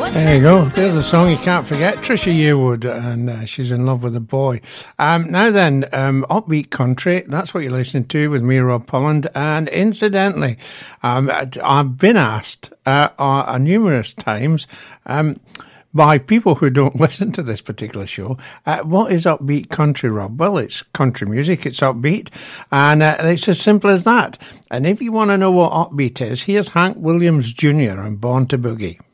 There you go. There's a song you can't forget. Trisha Yearwood, and she's in love with a boy. Now then, upbeat country. That's what you're listening to with me, Rob Polland. And incidentally, I've been asked numerous times by people who don't listen to this particular show, what is upbeat country, Rob? Well, it's country music, it's upbeat, and it's as simple as that. And if you want to know what upbeat is, here's Hank Williams Jr. and Born to Boogie.